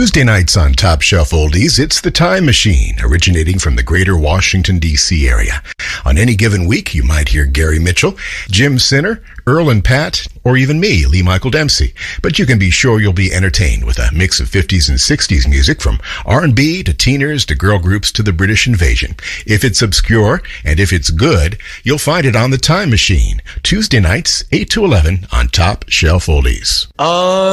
Tuesday nights on Top Shelf Oldies, it's The Time Machine, originating from the greater Washington, D.C. area. On any given week, you might hear Gary Mitchell, Jim Sinner, Earl and Pat, or even me, Lee Michael Dempsey. But you can be sure you'll be entertained with a mix of 50s and 60s music, from R&B to teeners to girl groups to the British invasion. If it's obscure and if it's good, you'll find it on The Time Machine, Tuesday nights, 8 to 11 on Top Shelf Oldies.